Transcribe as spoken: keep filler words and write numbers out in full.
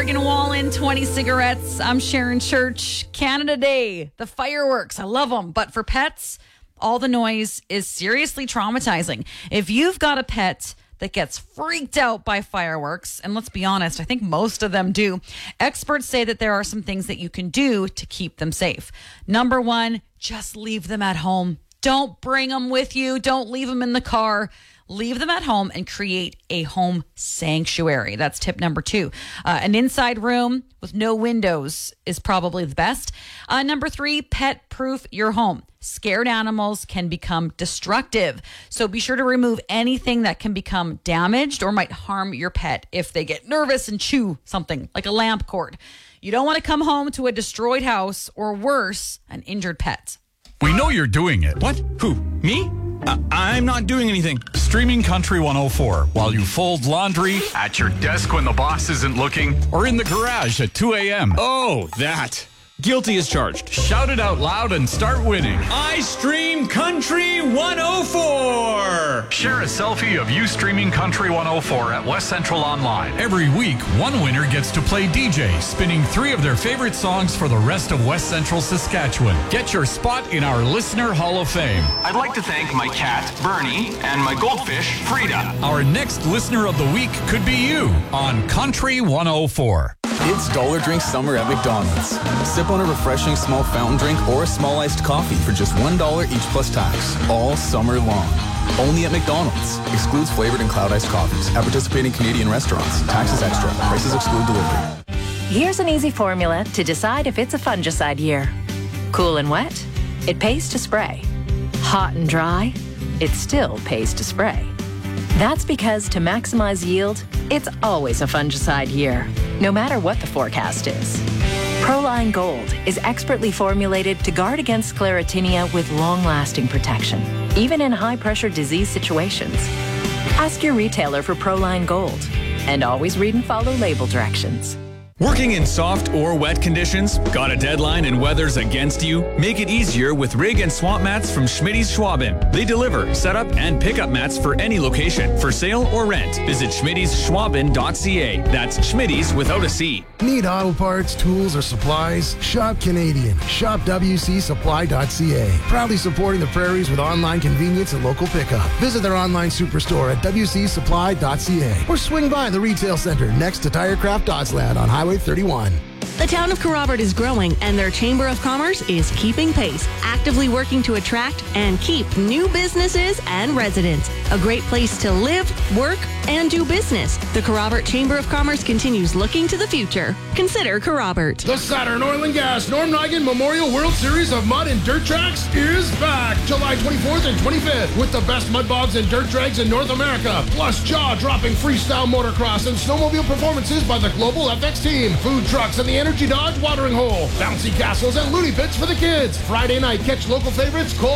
Morgan Wallen, twenty cigarettes. I'm Sharon Church. Canada Day, the fireworks. I love them. But for pets, all the noise is seriously traumatizing. If you've got a pet that gets freaked out by fireworks, and let's be honest, I think most of them do, experts say that there are some things that you can do to keep them safe. Number one, just leave them at home. Don't bring them with you. Don't leave them in the car. Leave them at home and create a home sanctuary. That's tip number two. Uh, an inside room with no windows is probably the best. Uh, number three, pet-proof your home. Scared animals can become destructive. So be sure to remove anything that can become damaged or might harm your pet if they get nervous and chew something like a lamp cord. You don't want to come home to a destroyed house or worse, an injured pet. We know you're doing it. What? Who? Me? I- I'm not doing anything. Streaming Country one oh four while you fold laundry, At your desk when the boss isn't looking. or in the garage at two a.m. Oh, that. Guilty as charged. Shout it out loud and start winning. I stream Country one oh four. Share a selfie of you streaming Country one oh four at West Central Online. Every week, one winner gets to play D J, spinning three of their favorite songs for the rest of West Central Saskatchewan. Get your spot in our Listener Hall of Fame. I'd like to thank my cat, Bernie, and my goldfish, Frida. Our next Listener of the Week could be you on Country one oh four. It's Dollar Drink Summer at McDonald's. Sip on a refreshing small fountain drink or a small iced coffee for just one dollar each plus tax, all summer long. Only at McDonald's. Excludes flavored and cloud iced coffees at participating Canadian restaurants. Taxes extra. Prices exclude delivery. Here's an easy formula to decide if it's a fungicide year. Cool and wet, it pays to spray. Hot and dry, it still pays to spray. That's because to maximize yield, it's always a fungicide year, no matter what the forecast is. Proline Gold is expertly formulated to guard against sclerotinia with long-lasting protection, even in high-pressure disease situations. Ask your retailer for Proline Gold, and always read and follow label directions. Working in soft or wet conditions? Got a deadline and weather's against you? Make it easier with rig and swamp mats from Schmitty's Schwaben. They deliver, set up, and pick up mats for any location, for sale or rent. Visit schmittys schwaben dot c a. That's Schmitty's without a C. Need auto parts, tools, or supplies? Shop Canadian. Shop w c supply dot c a. Proudly supporting the prairies with online convenience and local pickup. Visit their online superstore at w c supply dot c a or swing by the retail center next to Tirecraft Dotsland on Highway thirty-one. The town of Kerrobert is growing, and their Chamber of Commerce is keeping pace, actively working to attract and keep new businesses and residents. A great place to live, work, and do business. The Kerrobert Chamber of Commerce continues looking to the future. Consider Kerrobert. The Saturn Oil and Gas Norm Nigan Memorial World Series of Mud and Dirt Tracks is back July twenty-fourth and twenty-fifth with the best mud bogs and dirt drags in North America, plus jaw-dropping freestyle motocross and snowmobile performances by the Global F X team, food trucks and the Energy Dodge Watering Hole, bouncy castles and looney pits for the kids. Friday night, catch local favorites Cole